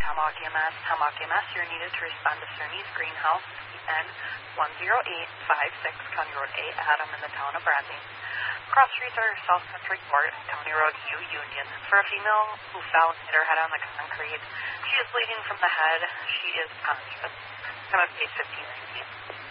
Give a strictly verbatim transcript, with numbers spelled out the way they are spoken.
Tomahawk E M S. Tomahawk E M S, you're needed to respond to Cerny's Greenhouse, N one zero eight five six, County Road eight, Adam, in the town of Bradley. Cross streets are South Country Court, County Road U, Union. For a female who fell and hit her head on the concrete, she is bleeding from the head. She is conscious. Time of case fifteen nineteen.